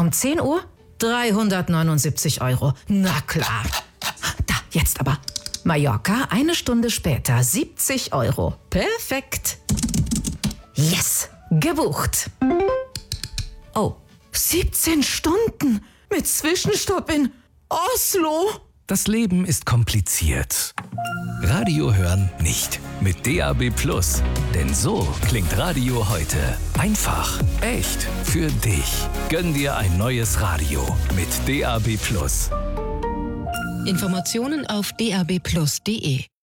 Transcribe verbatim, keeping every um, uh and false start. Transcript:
Um zehn Uhr? dreihundertneunundsiebzig Euro. Na klar. Da, jetzt aber. Mallorca, eine Stunde später, siebzig Euro. Perfekt. Yes, gebucht. Oh, siebzehn Stunden mit Zwischenstopp in Oslo. Das Leben ist kompliziert. Radio hören nicht. Mit D A B Plus. Denn so klingt Radio heute. Einfach, echt, für dich. Gönn dir ein neues Radio mit D A B Plus. Informationen auf d a b plus punkt d e.